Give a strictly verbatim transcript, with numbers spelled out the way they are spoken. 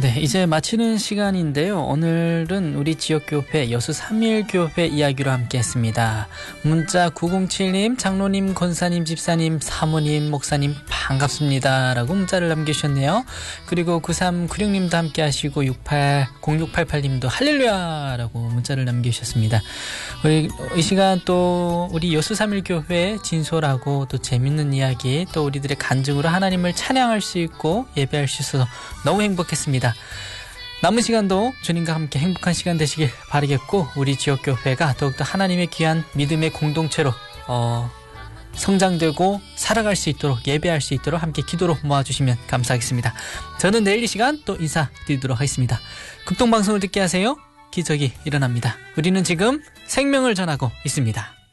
네, 이제 마치는 시간인데요. 오늘은 우리 지역교회 여수 삼일교회 이야기로 함께했습니다. 문자 구공칠님, 장로님, 권사님, 집사님, 사모님, 목사님 반갑습니다 라고 문자를 남겨주셨네요. 그리고 구삼구육님도 함께하시고 공육팔팔님도 할렐루야 라고 문자를 남겨주셨습니다. 우리 이 시간 또 우리 여수 삼일교회 진솔하고 또 재밌는 이야기, 또 우리들의 간증으로 하나님을 찬양할 수 있고 예배할 수 있어서 너무 행복했습니다. 남은 시간도 주님과 함께 행복한 시간 되시길 바라겠고, 우리 지역교회가 더욱더 하나님의 귀한 믿음의 공동체로 어, 성장되고 살아갈 수 있도록, 예배할 수 있도록 함께 기도로 모아주시면 감사하겠습니다. 저는 내일 이 시간 또 인사드리도록 하겠습니다. 극동방송을 듣게 하세요. 기적이 일어납니다. 우리는 지금 생명을 전하고 있습니다.